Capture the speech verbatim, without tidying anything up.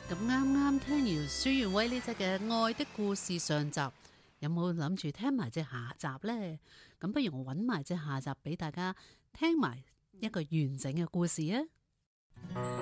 咁啱啱聽完舒元威呢隻嘅《愛的故事》上集，有冇諗住聽埋隻下集呢？咁不如我揾埋隻下集俾大家聽埋一個完整嘅故事啊！